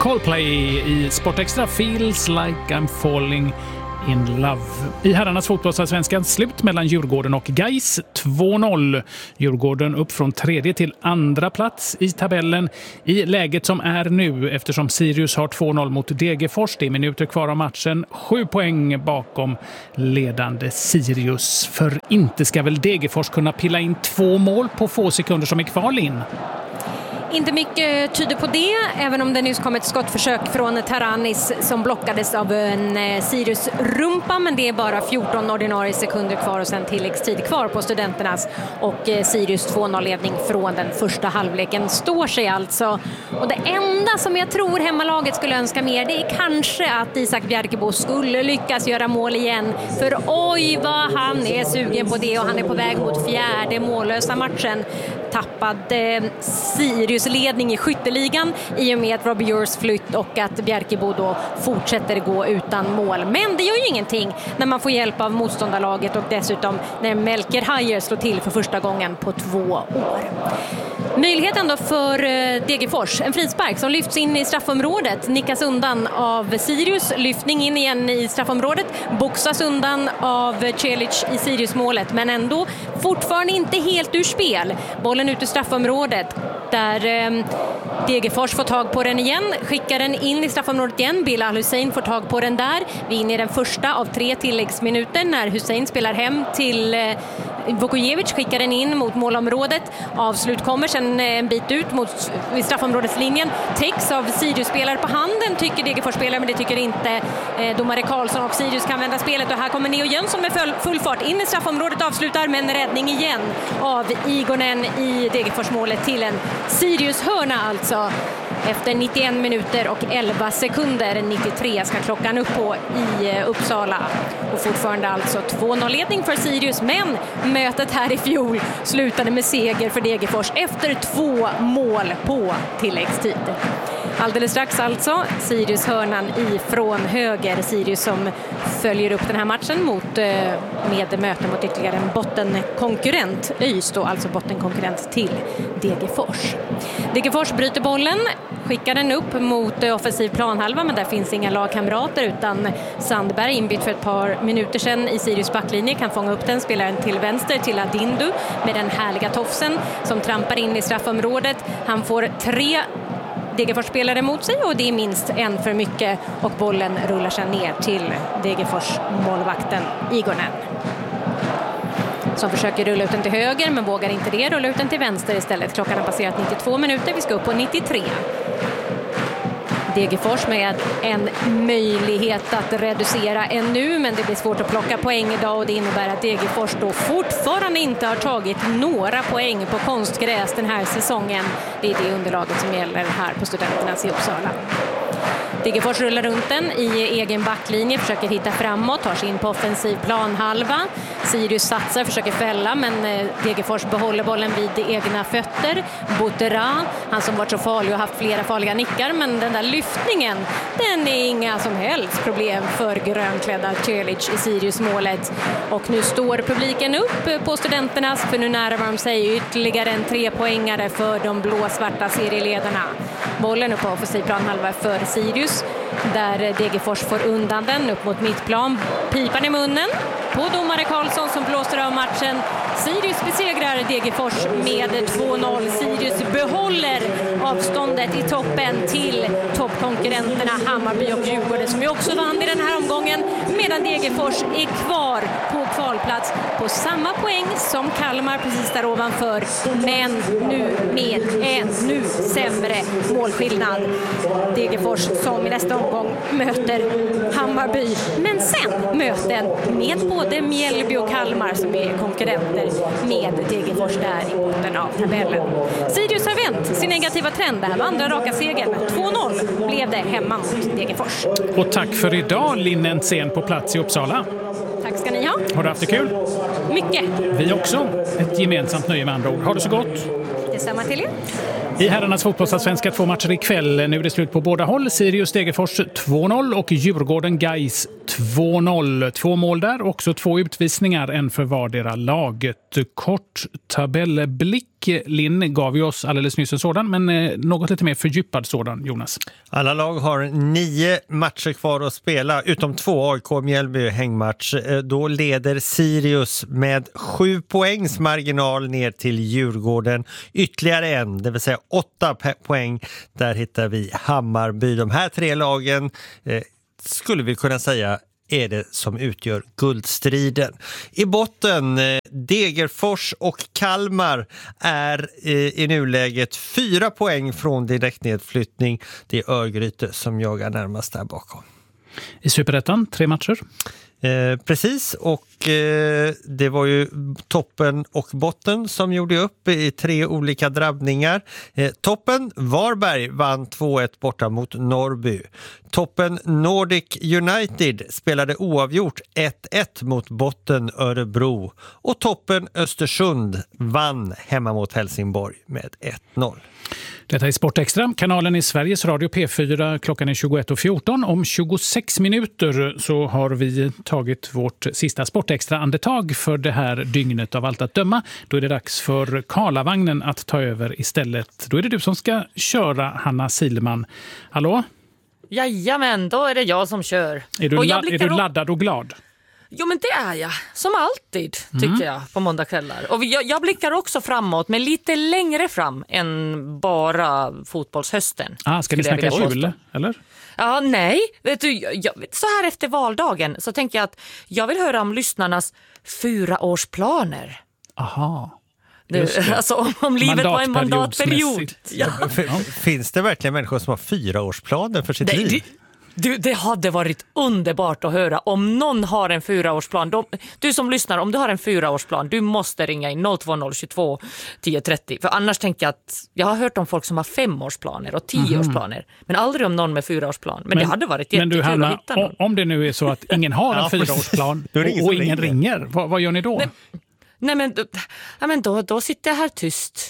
Coldplay i Sportextra, Feels Like I'm Falling in Love. I herrarnas fotbollsallsvenskan slut mellan Djurgården och Gais 2-0. Djurgården upp från 3:e till 2:a plats i tabellen i läget som är nu, eftersom Sirius har 2-0 mot Degerfors. Det är minuter kvar av matchen. 7 poäng bakom ledande Sirius. För inte ska väl Degerfors kunna pilla in 2 mål på få sekunder som är kvar in? Inte mycket tyder på det, även om det nyss kom ett skottförsök från Taranis som blockades av en Sirius-rumpa, men det är bara 14 ordinarie sekunder kvar och sen tilläggstid kvar på Studenternas, och Sirius 2-0-ledning från den första halvleken står sig alltså. Och det enda som jag tror hemmalaget skulle önska mer, det är kanske att Isak Bjerkebo skulle lyckas göra mål igen, för oj vad han är sugen på det, och han är på väg mot 4:e mållösa matchen. Tappad Sirius-ledning i skytteligan i och med Robbie Ures flytt och att Bjerkebo då fortsätter gå utan mål. Men det gör ju ingenting när man får hjälp av motståndarlaget, och dessutom när Melker Hajer slår till för första gången på 2 år. Möjligheten då för Degerfors, en frispark som lyfts in i straffområdet, nickas undan av Sirius, lyftning in igen i straffområdet, boxas undan av Celic i Sirius-målet, men ändå fortfarande inte helt ur spel. Bollen ut ur straffområdet där Degerfors får tag på den igen, skickar den in i straffområdet igen. Bilal Hussein får tag på den där. Vi är inne i den första av 3 tilläggsminuter när Hussein spelar hem till Vukojevic, skickar den in mot målområdet. Avslut kommer sen en bit ut mot straffområdeslinjen. Täcks av Sirius-spelare på handen, tycker Degerfors-spelare, men det tycker inte domare Karlsson, och Sirius kan vända spelet. Och här kommer Neo Jönsson med full fart in i straffområdet, avslutar med en räddning igen av Igonen i Degerfors-målet till en Sirius-hörna alltså. Efter 91 minuter och 11 sekunder, 93 ska klockan upp på i Uppsala. Och fortfarande alltså 2-0-ledning för Sirius, men mötet här i fjol slutade med seger för Degerfors efter 2 mål på tilläggstid. Alldeles strax alltså Sirius-hörnan ifrån höger. Sirius som följer upp den här matchen med möten mot ytterligare en bottenkonkurrent. ÖIS då, alltså bottenkonkurrent till Degerfors. Degerfors bryter bollen, skickar den upp mot offensiv planhalva, men där finns inga lagkamrater, utan Sandberg, inbytt för ett par minuter sedan i Sirius backlinje, kan fånga upp den, spelar den till vänster till Adindu med den härliga tofsen som trampar in i straffområdet. Han får 3 Degerfors-spelare mot sig, och det är minst en för mycket, och bollen rullar sig ner till Degerfors-målvakten Igonen, som försöker rulla ut den till höger men vågar inte det, rulla ut den till vänster istället. Klockan har passerat 92 minuter, vi ska upp på 93. Degerfors med en möjlighet att reducera ännu, men det blir svårt att plocka poäng idag, och det innebär att Degerfors då fortfarande inte har tagit några poäng på konstgräs den här säsongen. Det är det underlaget som gäller här på Studenternas i Uppsala. Degerfors rullar runt den i egen backlinje, försöker hitta framåt, tar sig in på offensiv planhalva. Sirius satsar, försöker fälla, men Degerfors behåller bollen vid egna fötter. Botera, han som varit så farlig och haft flera farliga nickar, men den där lyftningen, den är inga som helst problem för grönklädda Celic i Sirius-målet. Och nu står publiken upp på Studenternas, för nu närmar de sig ytterligare en 3-poängare för de blåsvarta serieledarna. Bollen upp på offensiv planhalva för Sirius, där Degerfors får undan den upp mot mittplan. Pipan i munnen på domare Karlsson som blåser av matchen. Sirius besegrar Degerfors med 2-0. Sirius behåller avståndet i toppen till toppkonkurrenterna Hammarby och Djurgården, som ju också vann i den här omgången, medan Degerfors är kvar på kvalplats på samma poäng som Kalmar precis där ovanför, men nu med ännu sämre målskillnad. Degerfors som i nästa omgång möter Hammarby, men sen möten med både Mjällby och Kalmar som är konkurrenter med Degerfors där i botten av tabellen. Sirius har vänt sin negativa trend. Det här var andra raka segern. 2-0 blev det hemma mot Degerfors. Och tack för idag, Linnen Sen på plats i Uppsala. Tack ska ni ha. Har du haft det kul? Mycket. Vi också. Ett gemensamt nöje med andra ord. Ha det så gott. Detsamma till er. I herrarnas fotbollsallsvenska 2 matcher ikväll. Nu är det slut på båda håll. Sirius Degerfors 2-0 och Djurgården Gais 2-0. 2 mål där, också 2 utvisningar, en för vardera laget. Kort tabellblick Linn gav ju oss alldeles nyss en sådan, men något lite mer fördjupad sådan, Jonas. Alla lag har 9 matcher kvar att spela, utom 2 AIK-Mjällby hängmatch. Då leder Sirius med 7 poängs marginal ner till Djurgården. Ytterligare en, det vill säga 8 poäng. Där hittar vi Hammarby. De här 3 lagen skulle vi kunna säga är det som utgör guldstriden. I botten, Degerfors och Kalmar är i nuläget 4 poäng från direktnedflyttning. Det är Örgryte som jagar närmast där bakom. I Superettan, 3 matcher. Precis, och det var ju toppen och botten som gjorde upp i 3 olika drabbningar. Toppen, Varberg, vann 2-1 borta mot Norrby. Toppen Nordic United spelade oavgjort 1-1 mot botten Örebro. Och toppen Östersund vann hemma mot Helsingborg med 1-0. Detta är Sportextra, kanalen i Sveriges Radio P4. Klockan är 21:14. Om 26 minuter så har vi tagit vårt sista Sportextra-andetag för det här dygnet av allt att döma. Då är det dags för Karlavagnen att ta över istället. Då är det du som ska köra, Hanna Silman. Hallå? Jajamän, då är det jag som kör. Är du laddad och glad? Jo, men det är jag. Som alltid, tycker jag, på måndagskvällar. Och jag blickar också framåt, men lite längre fram än bara fotbollshösten. Ska ni snacka jul, eller? Ja, nej. Vet du, så här efter valdagen så tänker jag att jag vill höra om lyssnarnas 4-årsplaner. Aha. Alltså om livet var en mandatperiod. Ja. Finns det verkligen människor som har 4-årsplaner för sitt liv? Det hade varit underbart att höra om någon har en 4-årsplan. Du som lyssnar, om du har en 4-årsplan, du måste ringa in 02022 1030. För annars tänker jag att jag har hört om folk som har 5-årsplaner och 10-årsplaner. Men aldrig om någon med 4-årsplan. Men det hade varit jättekul Hanna, att hitta någon. Om det nu är så att ingen har en 4-årsplan och ingen ringer, vad gör ni då? Nej men då sitter jag här tyst.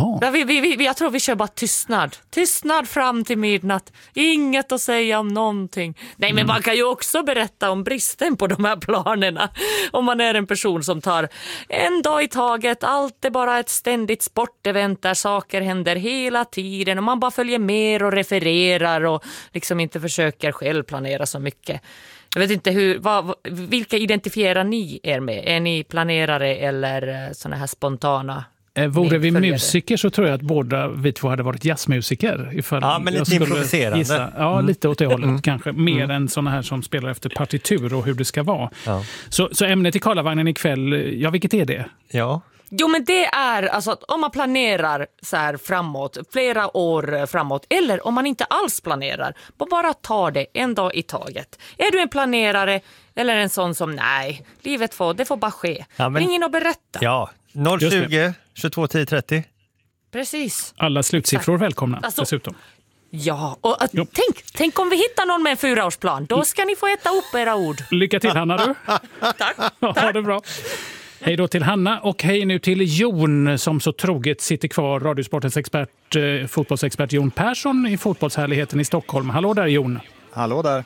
Jag tror vi kör bara tystnad fram till midnatt. Inget att säga om någonting. Nej, men man kan ju också berätta om bristen på de här planerna. Om man är en person som tar en dag i taget, allt är bara ett ständigt sportevent där saker händer hela tiden och man bara följer med och refererar och liksom inte försöker själv planera så mycket. Jag vet inte vilka identifierar ni er med? Är ni planerare eller såna här spontana? Vore vi musiker så tror jag att båda vi två hade varit jazzmusiker. Men lite improviserande. Ja, lite åt det hållet kanske. Mer än såna här som spelar efter partitur och hur det ska vara. Ja. Så ämnet i Karlavagnen ikväll, vilket är det? Ja. Jo, men det är alltså att om man planerar så här framåt, flera år framåt, eller om man inte alls planerar, bara ta det en dag i taget. Är du en planerare eller en sån som livet får bara ske. Ring in och berätta. Ja, 020 22 10 30. Precis. Alla slutsiffror välkomna dessutom. Ja, och tänk om vi hittar någon med en 4-årsplan. Då ska ni få äta upp era ord. Lycka till, Hanna, du. Tack. Ha det bra. Hej då till Hanna och hej nu till Jon som så troget sitter kvar, Radiosportens fotbollsexpert Jon Persson i fotbollshärligheten i Stockholm. Hallå där, Jon. Hallå där.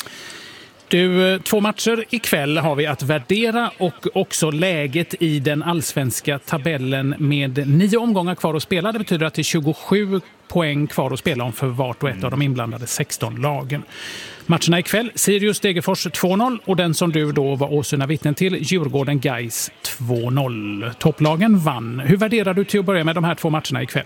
Du, 2 matcher ikväll har vi att värdera och också läget i den allsvenska tabellen med 9 omgångar kvar att spela. Det betyder att det är 27 poäng kvar att spela om för vart och ett av de inblandade 16 lagen. Matcherna ikväll, Sirius Degerfors 2-0 och den som du då var åsyna vittnen till, Djurgården Gais 2-0. Topplagen vann. Hur värderar du till att börja med de här 2 matcherna ikväll?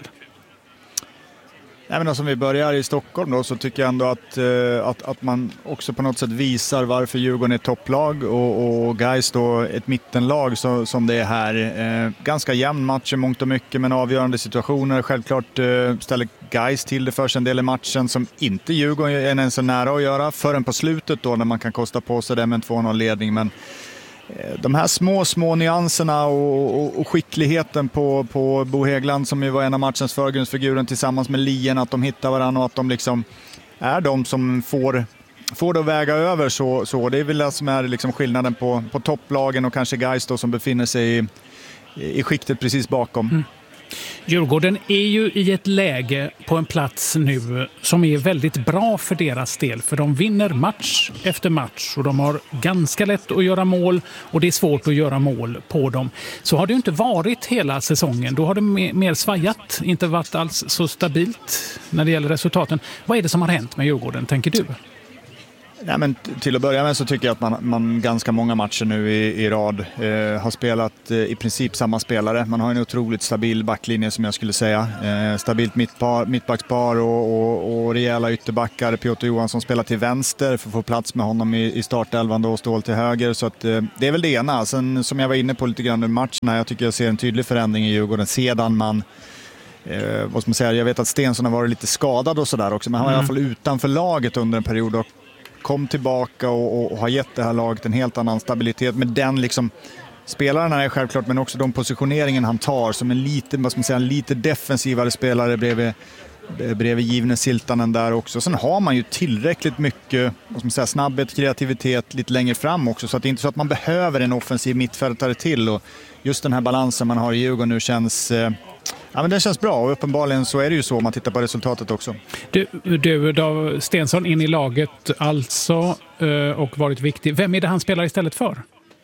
Nej, men om vi börjar i Stockholm då, så tycker jag ändå att man också på något sätt visar varför Djurgården är topplag och Gais då ett mittenlag som det är här. Ganska jämn match i mångt och mycket, men avgörande situationer. Självklart ställer Gais till det för sig en del i matchen som inte Djurgården är ens så nära att göra förrän på slutet då när man kan kosta på sig det med en 2-0-ledning. Men de här små nyanserna och skickligheten på Bo Hägglund som ju var en av matchens förgrundsfiguren tillsammans med Lien, att de hittar varandra och att de liksom är de som får det att väga över så det är väl det som är liksom skillnaden på topplagen och kanske Gais då som befinner sig i skiktet precis bakom. Djurgården är ju i ett läge på en plats nu som är väldigt bra för deras del. För de vinner match efter match och de har ganska lätt att göra mål och det är svårt att göra mål på dem. Så har det inte varit hela säsongen. Då har det mer svajat, inte varit alls så stabilt när det gäller resultaten. Vad är det som har hänt med Djurgården, tänker du? Nej, men till att börja med så tycker jag att man ganska många matcher nu i rad har spelat i princip samma spelare. Man har en otroligt stabil backlinje som jag skulle säga. Stabilt mittbackspar och rejäla ytterbackar. Piotr Johansson spelar till vänster för att få plats med honom i startelvan och Ståhl till höger. Så att, det är väl det ena. Sen som jag var inne på lite grann i matcherna, jag tycker jag ser en tydlig förändring i Djurgården sedan man vad ska man säga, jag vet att Stensson har varit lite skadad och sådär också, men han var i alla fall utanför laget under en period och kom tillbaka och har gett det här laget en helt annan stabilitet med den liksom spelaren är självklart, men också de positioneringen han tar som en lite, vad ska man säga, en lite defensivare spelare bredvid Givne Siltanen där också. Sen har man ju tillräckligt mycket, vad ska man säga, snabbhet, kreativitet lite längre fram också, så att det är inte så att man behöver en offensiv mittfältare till, och just den här balansen man har i Djurgården nu känns ja, men den känns bra, och uppenbarligen så är det ju så om man tittar på resultatet också. Du då, Stensson in i laget alltså och varit viktig. Vem är det han spelar istället för?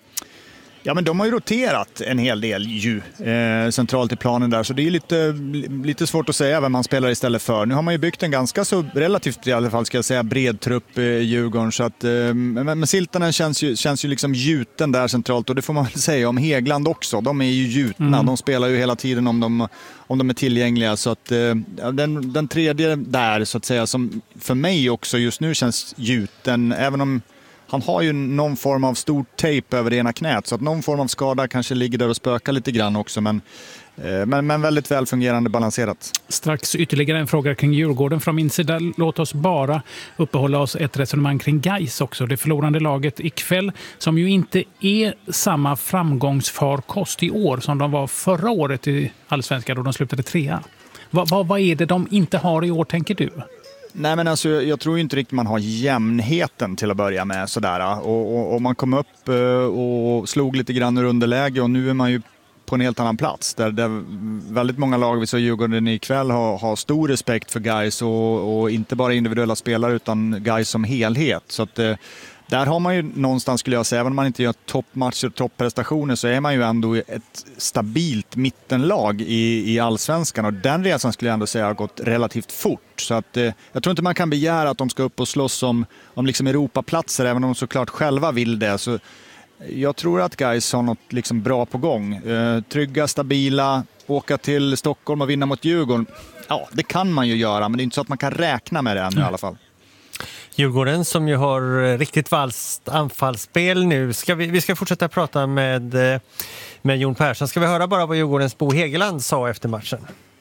Ja, men de har ju roterat en hel del centralt i planen där, så det är lite svårt att säga vem han spelar istället för. Nu har man ju byggt en ganska så relativt, i alla fall ska jag säga, bred trupp i Djurgården, så att men Siltanen känns ju liksom gjuten där centralt, och det får man väl säga om Hägglund också. De är ju gjutna, de spelar ju hela tiden om de är tillgängliga, så att den tredje där så att säga, som för mig också just nu känns gjuten, även om han har ju någon form av stor tejp över det ena knät, så att någon form av skada kanske ligger där och spökar lite grann också, men väldigt väl fungerande, balanserat. Strax ytterligare en fråga kring Djurgården från min sida. Låt oss bara uppehålla oss ett resonemang kring Gais också. Det förlorande laget ikväll, som ju inte är samma framgångsfarkost i år som de var förra året i Allsvenskan då de slutade 3. Vad är det de inte har i år, tänker du? Nej, men alltså, jag tror inte riktigt man har jämnheten till att börja med sådär. Och man kom upp och slog lite grann ur underläge, och nu är man ju på en helt annan plats. Där väldigt många lag, vi såg Djurgården ikväll, har stor respekt för Gais och inte bara individuella spelare utan Gais som helhet. Så att där har man ju någonstans, skulle jag säga, även om man inte gör toppmatcher och topprestationer, så är man ju ändå ett stabilt mittenlag i Allsvenskan, och den resan skulle jag ändå säga har gått relativt fort. Så att jag tror inte man kan begära att de ska upp och slåss om liksom Europaplatser, även om de såklart själva vill det. Så jag tror att Gais har något liksom bra på gång. Trygga, stabila, åka till Stockholm och vinna mot Djurgården. Ja, det kan man ju göra, men det är inte så att man kan räkna med det ännu i alla fall. Djurgården som ju har riktigt valst anfallsspel nu. Vi ska fortsätta prata med Jon Persson. Ska vi höra bara vad Djurgårdens Bo Hegeland sa efter matchen?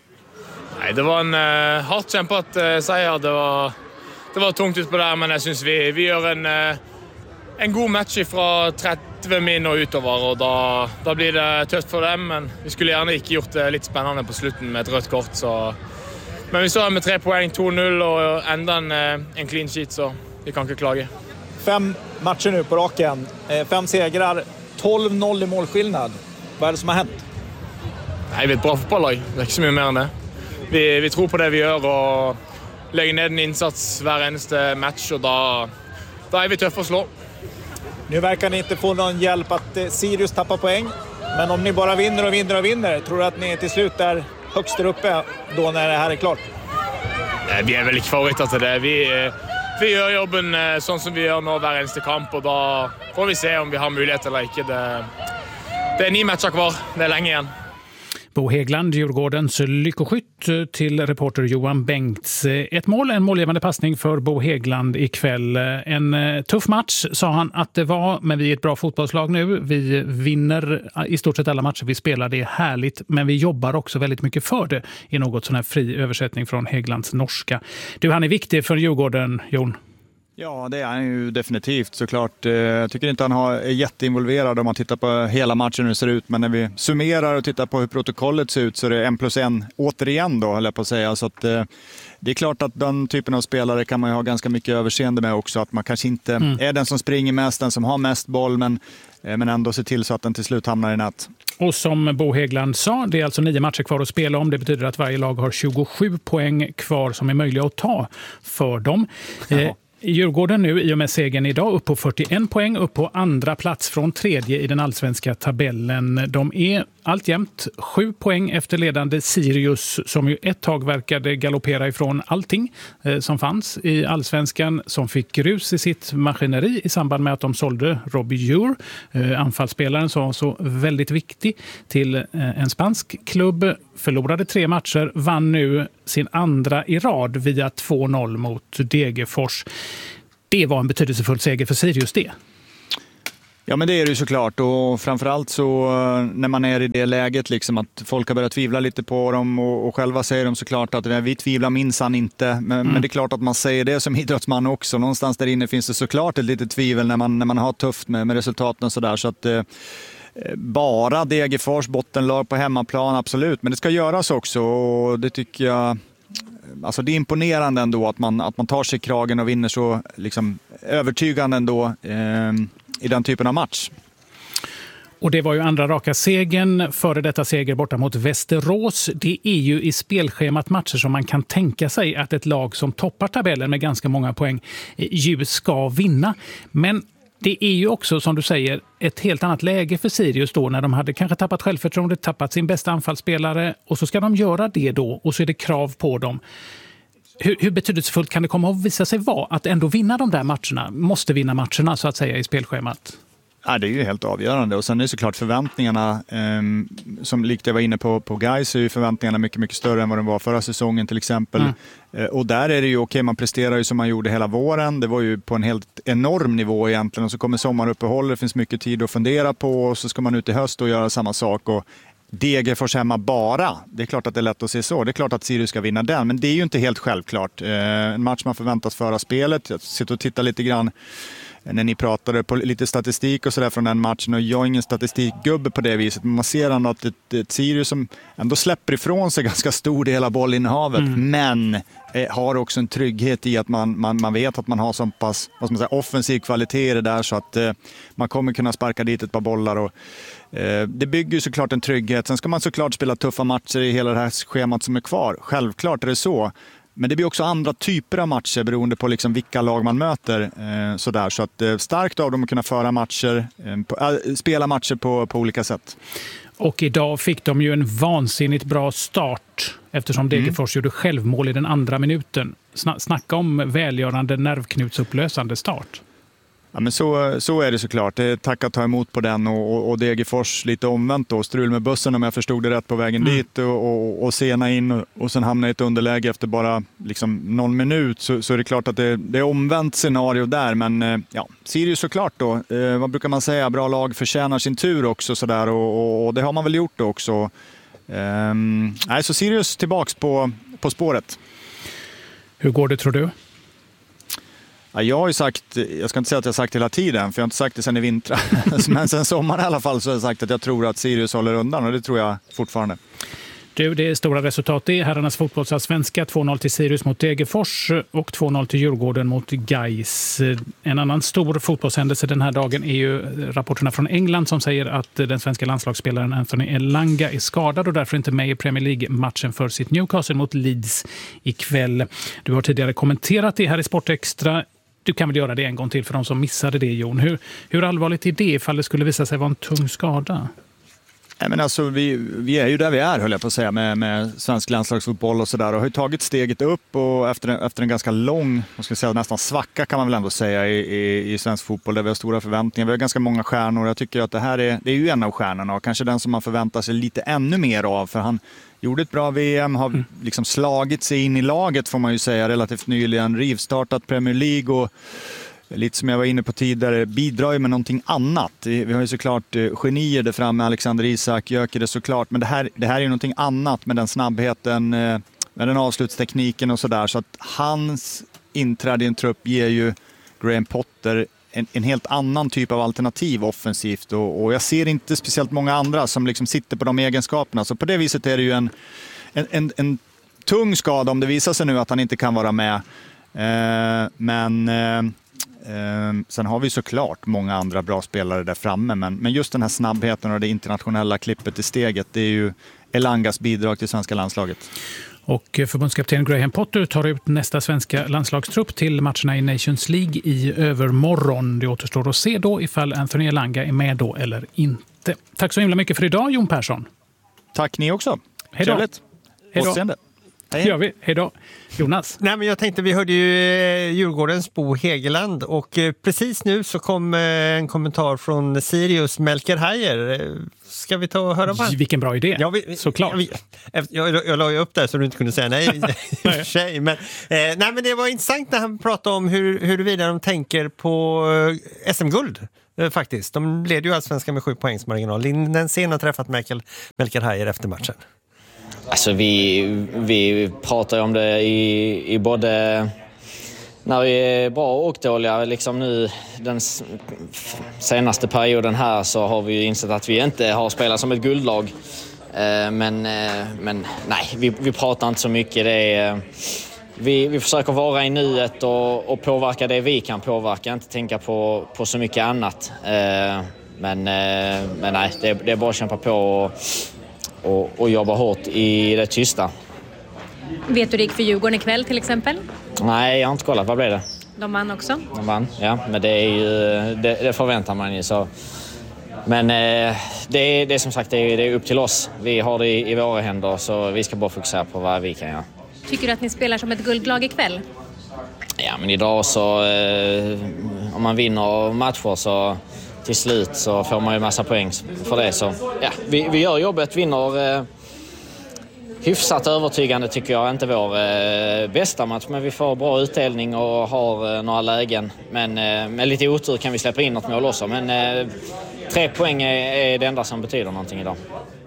Nej, det var en hårt kämpat seger. Det var tungt ut på det, men jag syns vi gör en god match ifra 30 min och utover, och då blir det tøft for dem, men vi skulle gjerne ikke gjort det litt spennende på slutten med et rødt kort, så men vi står med 3 poäng, 2-0 och ända en clean sheet, så vi kan inte klaga. 5 matcher nu på raken, 5 segrar, 12-0 i målskillnad. Vad är det som har hänt? Nej, vi är ett bra fotballag, det är inte så mycket mer än det. Vi tror på det vi gör och lägger ned en insats hver eneste match, och då är vi tuffa att slå. Nu verkar ni inte få någon hjälp att Sirius tappar poäng, men om ni bara vinner, tror du att ni till slut är högst där uppe då när det här är klart? Vi är väl inte favoriter till det. Vi gör jobben sånn som vi gör nå hver eneste kamp, och då får vi se om vi har möjlighet eller inte. Det är 9 matcher kvar, det är länge igen. Bo Hegeland, Djurgårdens lyckoskytt, till reporter Johan Bengts. Ett mål, en målgivande passning för Bo Hegeland ikväll. En tuff match sa han att det var, men vi är ett bra fotbollslag nu. Vi vinner i stort sett alla matcher vi spelar, det är härligt, men vi jobbar också väldigt mycket för det, i något sån här fri översättning från Hegelands norska. Han är viktig för Djurgården, Jon. Ja, det är han ju definitivt såklart. Jag tycker inte han är jätteinvolverad om man tittar på hela matchen hur det ser ut. Men när vi summerar och tittar på hur protokollet ser ut, så är det 1+1 återigen då, höll jag på att säga. Så att det är klart att den typen av spelare kan man ju ha ganska mycket överseende med också. Att man kanske inte är den som springer mest, den som har mest boll, men ändå se till så att den till slut hamnar i nät. Och som Bo Hägglund sa, det är alltså 9 matcher kvar att spela om. Det betyder att varje lag har 27 poäng kvar som är möjliga att ta för dem. Djurgården nu i och med segern idag upp på 41 poäng, upp på andra plats från tredje i den allsvenska tabellen. De är alltjämt 7 poäng efter ledande Sirius som ju ett tag verkade galoppera ifrån allting som fanns i allsvenskan, som fick grus i sitt maskineri i samband med att de sålde Robbie Djur, anfallsspelaren som var så väldigt viktig, till en spansk klubb. Förlorade 3 matcher, vann nu sin andra i rad via 2-0 mot Degerfors. Det var en betydelsefull seger för Sirius det. Ja, men det är det ju såklart, och framförallt så när man är i det läget liksom att folk har börjat tvivla lite på dem och själva säger de såklart att vi tvivlar minsann inte, men det är klart att man säger det som idrottsman också. Någonstans där inne finns det såklart ett litet tvivel när man har tufft med resultaten och sådär, så att bara Degerfors bottenlag på hemmaplan, absolut, men det ska göras också, och det tycker jag. Alltså det är imponerande ändå att man tar sig kragen och vinner så liksom övertygande ändå i den typen av match. Och det var ju andra raka segern före detta seger borta mot Västerås. Det är ju i spelschemat matcher som man kan tänka sig att ett lag som toppar tabellen med ganska många poäng ju ska vinna. Men det är ju också, som du säger, ett helt annat läge för Sirius då, när de hade kanske tappat självförtroende, tappat sin bästa anfallsspelare, och så ska de göra det då, och så är det krav på dem. Hur betydelsefullt kan det komma att visa sig vara att ändå vinna de där matcherna? Måste vinna matcherna så att säga i spelschemat? Ja, det är ju helt avgörande, och sen är det såklart förväntningarna, som likt jag var inne på Gais, är ju förväntningarna mycket, mycket större än vad de var förra säsongen till exempel. Och där är det ju okej, man presterar ju som man gjorde hela våren. Det var ju på en helt enorm nivå egentligen, och så kommer sommaruppehåll, det finns mycket tid att fundera på, och så ska man ut i höst och göra samma sak. Och Degerfors hemma bara, det är klart att det är lätt att se så. Det är klart att Sirius ska vinna den, men det är ju inte helt självklart. En match man förväntas föra spelet. Jag sitter och tittar lite grann när ni pratade på lite statistik och sådär från den matchen, och jag är ingen statistikgubbe på det viset, men man ser ändå att ett Sirius som ändå släpper ifrån sig ganska stor del av bollinnehavet, men har också en trygghet i att man vet att man har så pass, vad ska man säga, offensiv kvalitet i det där, så att man kommer kunna sparka dit ett par bollar, och det bygger ju såklart en trygghet. Sen ska man såklart spela tuffa matcher i hela det här schemat som är kvar, självklart är det så. Men det blir också andra typer av matcher beroende på liksom vilka lag man möter. Sådär. Så att starkt av dem att kunna föra matcher, spela matcher på olika sätt. Och idag fick de ju en vansinnigt bra start eftersom Degerfors gjorde självmål i den andra minuten. Snacka om välgörande, nervknutsupplösande start. Ja, men så är det såklart. Det är tack att ta emot på den, och Degerfors lite omvänt då. Strul med bussen om jag förstod det rätt på vägen dit, och sena in och sen hamna i ett underläge efter bara liksom någon minut, så är det klart att det är omvänt scenario där. Men ja, Sirius såklart då. Vad brukar man säga? Bra lag förtjänar sin tur också sådär, och det har man väl gjort då också. Så Sirius tillbaks på spåret. Hur går det tror du? Ja, jag har ju sagt, jag ska inte säga att jag har sagt hela tiden, för jag har inte sagt det sen i vintras. Men sen sommaren i alla fall så har jag sagt att jag tror att Sirius håller undan, och det tror jag fortfarande. Du, det är stora resultat i herrarnas fotbollsallsvenska. 2-0 till Sirius mot Degerfors och 2-0 till Djurgården mot Gais. En annan stor fotbollshändelse den här dagen är ju rapporterna från England som säger att den svenska landslagsspelaren Anthony Elanga är skadad och därför inte med i Premier League-matchen för sitt Newcastle mot Leeds ikväll. Du har tidigare kommenterat det här i Sportextra. Du kan väl göra det en gång till för de som missade det, Jon. Hur allvarligt är det ifall det skulle visa sig vara en tung skada? Nej, men alltså, vi är ju där vi är, höll jag på att säga, med svensk landslagsfotboll och sådär, och har ju tagit steget upp, och efter en ganska lång, jag ska säga nästan svacka kan man väl ändå säga i svensk fotboll, där vi har stora förväntningar. Vi har ganska många stjärnor. Jag tycker att det är ju en av stjärnorna, och kanske den som man förväntar sig lite ännu mer av, för han gjorde ett bra VM, har liksom slagit sig in i laget får man ju säga relativt nyligen, rivstartat Premier League, och lite som jag var inne på tidigare, bidrar ju med någonting annat. Vi har ju såklart genier där framme, Alexander Isak, Gyökeres såklart, men det här är ju någonting annat med den snabbheten, med den avslutstekniken och sådär, så att hans inträde i en trupp ger ju Graham Potter en helt annan typ av alternativ offensivt, och jag ser inte speciellt många andra som liksom sitter på de egenskaperna, så på det viset är det ju en tung skada om det visar sig nu att han inte kan vara med. Men Sen har vi såklart många andra bra spelare där framme, men just den här snabbheten och det internationella klippet i steget, det är ju Elangas bidrag till svenska landslaget. Och förbundskapten Graham Potter tar ut nästa svenska landslagstrupp till matcherna i Nations League i övermorgon. Det återstår att se då ifall Anthony Elanga är med då eller inte. Tack så himla mycket för idag, Jon Persson. Tack ni också. Hej då. Återseende. Hej. Gör vi. Hej då. Jonas? Nej, men jag tänkte, vi hörde ju Djurgårdens Bo Hegeland och precis nu så kom en kommentar från Sirius Melker Hajer. Ska vi ta och höra vad? Vilken bra idé, ja, såklart. Jag la ju upp där så du inte kunde säga nej. nej. Men det var intressant när han pratade om huruvida de tänker på SM-guld. Faktiskt. De leder ju allsvenskan med 7 poängs marginal. Den sen har träffat Melker Hajer efter matchen. Alltså vi pratar ju om det i både när vi är bra och dåliga. Liksom nu den senaste perioden här så har vi insett att vi inte har spelat som ett guldlag. Men nej, vi pratar inte så mycket. Vi försöker vara i nuet och påverka det vi kan påverka. Inte tänka på så mycket annat. Men nej, det är bara att kämpa på och jobba hårt i det tysta. Vet du det gick för Djurgården ikväll till exempel? Nej, jag har inte kollat. Vad blev det? De vann också. De vann, ja. Men det är ju, det förväntar man ju. Så. Men det är som sagt det är upp till oss. Vi har det i våra händer så vi ska bara fokusera på vad vi kan göra. Tycker du att ni spelar som ett guldlag ikväll? Ja, men idag så om man vinner matcher så till slut så får man ju massa poäng för det. Så ja, vi gör jobbet, vinner hyfsat övertygande tycker jag. Inte vår bästa match, men vi får bra utdelning och har några lägen. Men med lite otur kan vi släppa in något mål också. Men 3 poäng är det enda som betyder någonting idag.